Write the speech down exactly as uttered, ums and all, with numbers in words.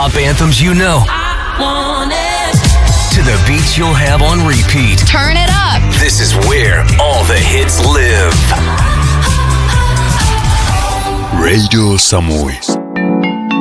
pop anthems you know. I want it. To the beats you'll have on repeat. Turn it up. This is where all the hits live. Radio Samui.